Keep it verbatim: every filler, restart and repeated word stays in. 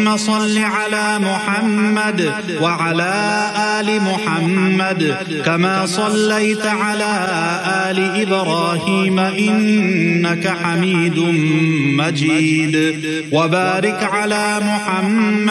صل على محمد وعلى آل محمد كما صليت على آل إبراهيم إنك حميد مجيد وبارك على محمد